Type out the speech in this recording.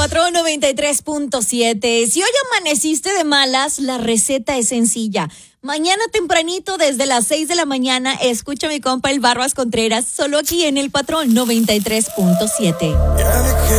Patrón 93.7. Si hoy amaneciste de malas, la receta es sencilla. Mañana tempranito, desde las 6 de la mañana, escucha a mi compa el Barbas Contreras, solo aquí en el Patrón 93.7.